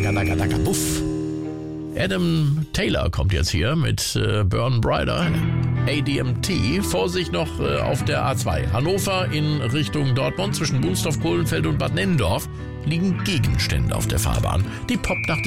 daga, buff. Adam Taylor kommt jetzt hier mit Burn Brighter, ADMT. Vorsicht noch auf der A2. Hannover in Richtung Dortmund zwischen Bunsdorf, Kohlenfeld und Bad Nennendorf liegen Gegenstände auf der Fahrbahn. Die poppt nach